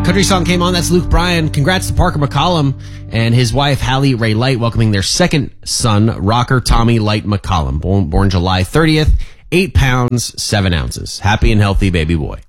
Country song came on. That's Luke Bryan. Congrats to Parker McCollum and his wife, Hallie Ray Light, welcoming their second son, rocker Tommy Light McCollum, born July 30th, 8 pounds, 7 ounces. Happy and healthy baby boy.